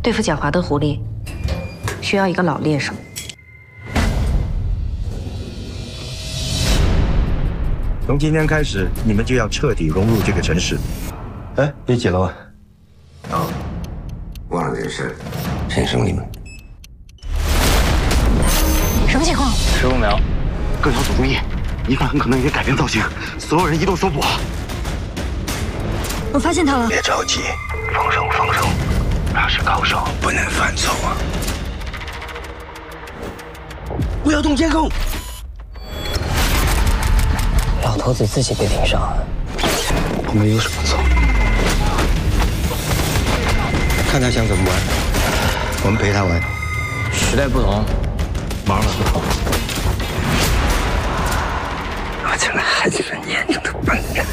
对付狡猾的狐狸，需要一个老猎手。 从今天开始，你们就要彻底融入这个城市。 哎，你几楼啊？ 哦，忘了这个事，先生你们。 什么情况 15秒， 各小组注意，疑犯很可能已经改变造型，所有人移动手捕。 我发现他了。 别着急，放手放手，他是高手，不能犯错啊！ 不要动监控。 老头子自己被盯上了， 我们有什么错？看他想怎么玩，我们陪他玩。 时代不同，玩法不同。 我将来还是很严重的笨人。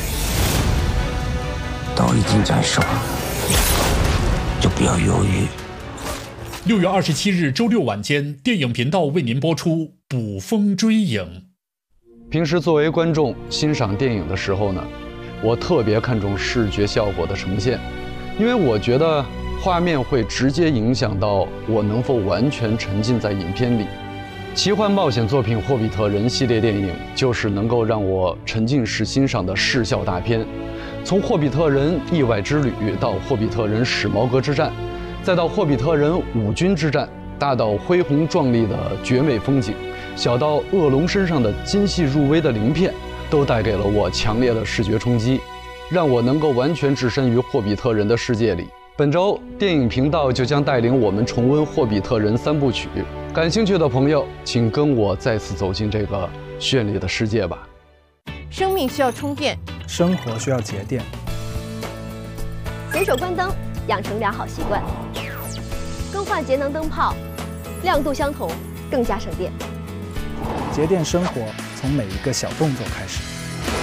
刀已经斩首了，就不要犹豫。 6月27日周六晚间，电影频道为您播出《捕风追影》。 平时作为观众欣赏电影的时候呢，我特别看重视觉效果的呈现，因为我觉得画面会直接影响到我能否完全沉浸在影片里。奇幻冒险作品《霍比特人》系列电影就是能够让我沉浸式欣赏的视效大片。从《霍比特人：意外之旅》到《霍比特人：史矛革之战》，再到《霍比特人：五军之战》，大到恢宏壮丽的绝美风景，小到恶龙身上的精细入微的鳞片，都带给了我强烈的视觉冲击，让我能够完全置身于霍比特人的世界里。本周电影频道就将带领我们重温《霍比特人》3部曲，感兴趣的朋友，请跟我再次走进这个绚丽的世界吧。 生命需要充电， 生活需要节电。 随手关灯，养成良好习惯。更换节能灯泡，亮度相同，更加省电。 节电生活从每一个小动作开始。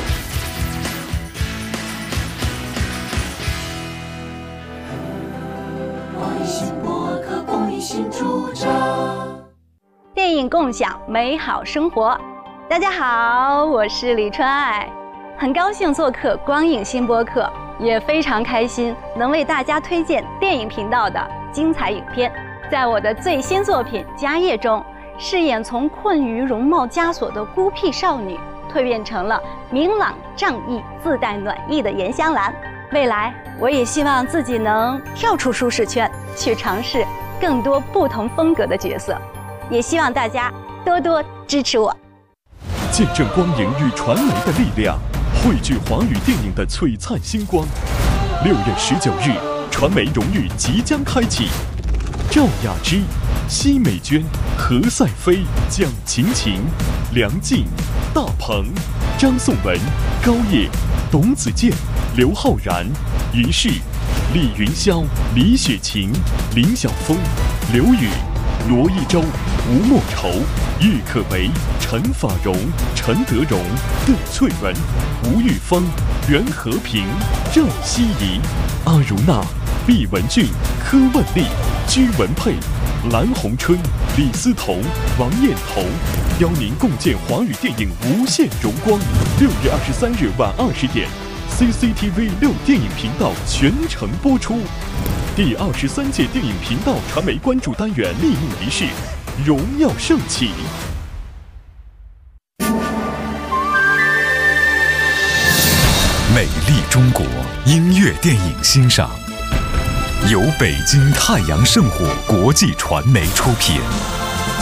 电影共享美好生活。大家好，我是李川爱，很高兴做客光影新播客，也非常开心能为大家推荐电影频道的精彩影片。在我的最新作品《家业》中，饰演从困于容貌枷锁的孤僻少女，蜕变成了明朗仗义、自带暖意的严香兰。未来，我也希望自己能跳出舒适圈，去尝试更多不同风格的角色。也希望大家多多支持我。 见证光影与传媒的力量，汇聚华语电影的璀璨星光。6月19日，传媒荣誉即将开启。赵雅芝、奚美娟、何赛飞、蒋勤勤、梁静、大鹏、张颂文、高叶、董子健、刘昊然、于适、李云霄、李雪琴、林晓峰、刘宇、罗一舟、吴莫愁、郁可唯、陈法蓉、陈德容、邓萃雯、吴玉峰、袁和平、赵希怡、阿如娜、毕雯珺、柯万丽、居文佩、蓝红春、李思彤、王艳彤，邀您共建华语电影无限荣光。6月23日晚20点，CCTV 6电影频道全程播出。第23届电影频道传媒关注单元闭幕仪式荣耀盛起。 美丽中国音乐电影欣赏，由北京太阳圣火国际传媒出品。